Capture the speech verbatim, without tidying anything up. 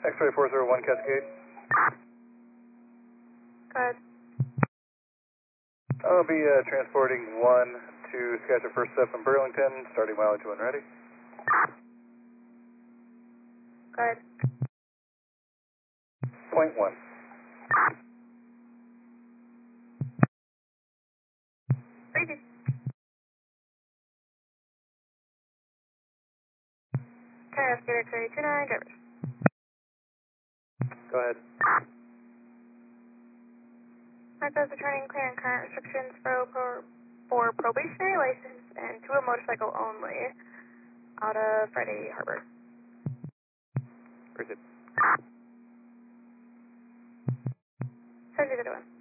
X-ray four zero one Cascade. Go ahead. I'll be uh, transporting one to Skyscraper First Step in Burlington, starting mileage when ready. Go ahead. Point one. Ready. Okay, Oscar X-ray two nine, get ready. Go ahead. Marcos returning clear and current restrictions for, for, for probationary license and to a motorcycle only out of Friday Harbor. Very good. Send you the one.